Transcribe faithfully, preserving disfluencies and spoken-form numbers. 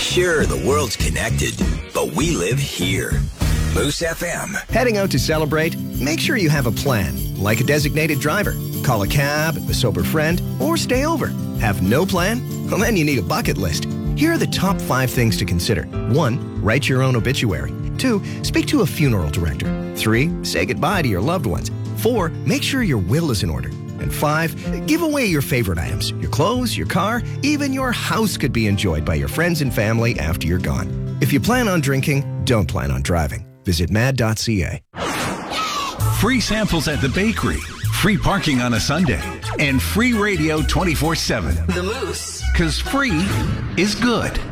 Sure, the world's connected, but we live here. Moose F M. Heading out to celebrate? Make sure you have a plan, like a designated driver. Call a cab, a sober friend, or stay over. Have no plan? Well, then you need a bucket list. Here are the top five things to consider. One, write your own obituary. Two, speak to a funeral director. Three, say goodbye to your loved ones. Four, make sure your will is in order. And five, give away your favorite items. Your clothes, your car, even your house could be enjoyed by your friends and family after you're gone. If you plan on drinking, don't plan on driving. Visit mad dot c a. Free samples at the bakery, free parking on a Sunday, and free radio twenty-four seven. The Moose. Because free is good.